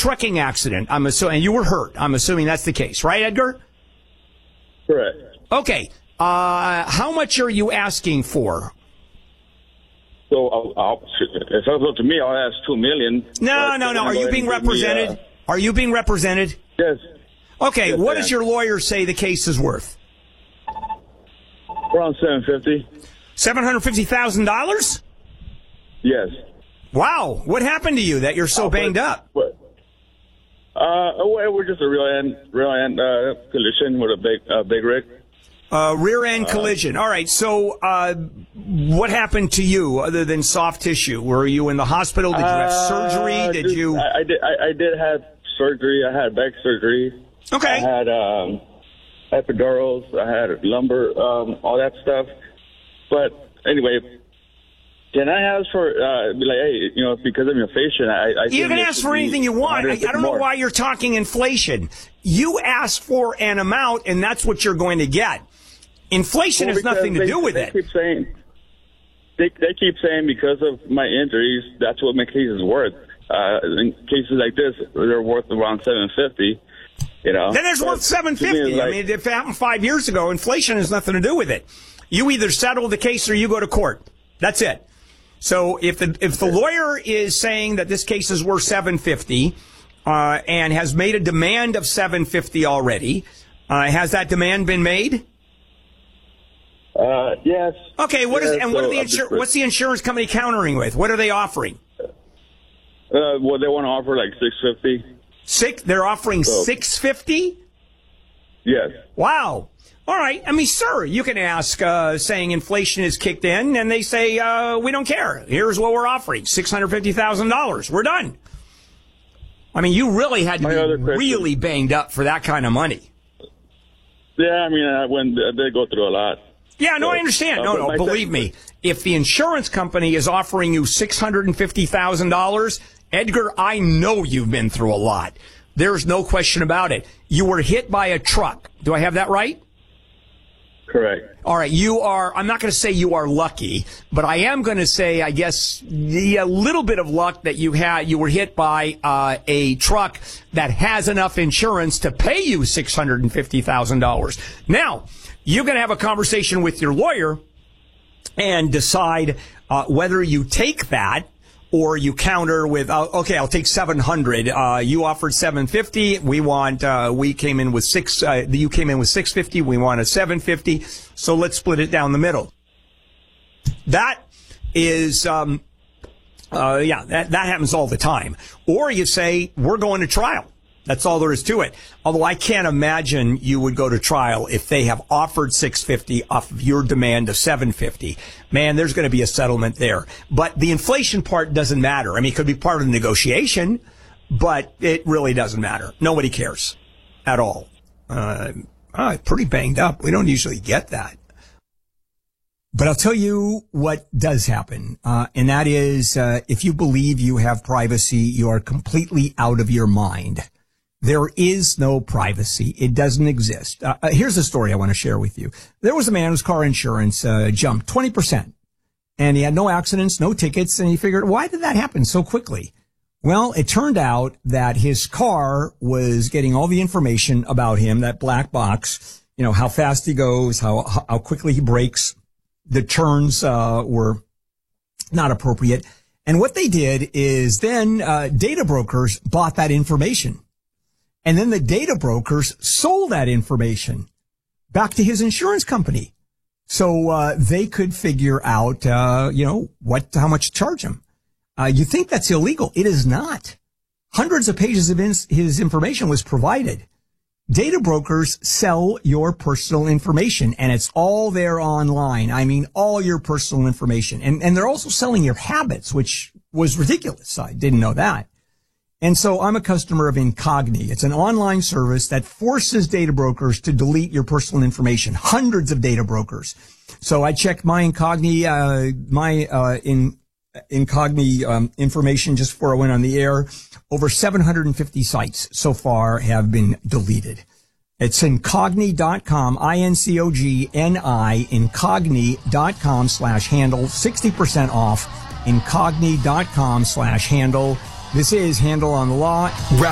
trucking accident. I'm assuming, and you were hurt. I'm assuming that's the case, right, Edgar? Correct. Okay. How much are you asking for? So, if it was up to me, I'll ask $2 million. No. Are you being represented? Are you being represented? Yes. Okay. Yes, what does your lawyer say the case is worth? Around $750. $750,000? Yes. Wow. What happened to you that you're so banged up? What? We're just a real end collision with a big rig. Rear end collision. All right. So, what happened to you other than soft tissue? Were you in the hospital? Did you have surgery? I did have surgery. I had back surgery. Okay. I had epidurals. I had lumbar, all that stuff. But anyway, can I ask for be like, hey, because of inflation, you can ask for anything you want. I don't know why you're talking inflation. You ask for an amount, and that's what you're going to get. Inflation has nothing to do with it. They keep saying because of my injuries, that's what my case is worth. In cases like this, they're worth around $750. Then there's worth $750. I mean, if it happened 5 years ago, inflation has nothing to do with it. You either settle the case or you go to court. That's it. So if the lawyer is saying that this case is worth $750 and has made a demand of $750 already, has that demand been made? Yes. Okay. What's the insurance company countering with? What are they offering? Well, they want to offer like $650. They're offering $650? Yes. Wow. All right. I mean, sir, you can ask, saying inflation is kicked in, and they say, we don't care. Here's what we're offering, $650,000. We're done. I mean, you really had to be really banged up for that kind of money. Yeah, I mean, I did go through a lot. Yeah, no, I understand. No, believe me. If the insurance company is offering you $650,000, Edgar, I know you've been through a lot. There's no question about it. You were hit by a truck. Do I have that right? Correct. All right. I'm not going to say you are lucky, but I am going to say, I guess, a little bit of luck that you were hit by a truck that has enough insurance to pay you $650,000. Now, you're going to have a conversation with your lawyer and decide whether you take that or you counter with, okay, I'll take 700. You offered 750. You came in with 650. We want a 750. So let's split it down the middle. That is, that happens all the time. Or you say, we're going to trial. That's all there is to it. Although I can't imagine you would go to trial if they have offered 650 off of your demand of 750. Man, there's going to be a settlement there. But the inflation part doesn't matter. I mean, it could be part of the negotiation, but it really doesn't matter. Nobody cares at all. Pretty banged up. We don't usually get that. But I'll tell you what does happen, and that is if you believe you have privacy, you are completely out of your mind. There is no privacy. It doesn't exist. Here's a story I want to share with you. There was a man whose car insurance jumped 20%, and he had no accidents, no tickets, and he figured, why did that happen so quickly? Well, it turned out that his car was getting all the information about him, that black box, how fast he goes, how quickly he brakes. The turns were not appropriate. And what they did is then data brokers bought that information. And then the data brokers sold that information back to his insurance company. So they could figure out, how much to charge him. You think that's illegal. It is not. Hundreds of pages of his information was provided. Data brokers sell your personal information, and it's all there online. I mean, all your personal information. And they're also selling your habits, which was ridiculous. I didn't know that. And so I'm a customer of Incogni. It's an online service that forces data brokers to delete your personal information. Hundreds of data brokers. So I checked my Incogni, Incogni information just before I went on the air. Over 750 sites so far have been deleted. It's Incogni.com, INCOGNI, Incogni.com/handle, 60% off, Incogni.com/handle. This is Handle on the Law.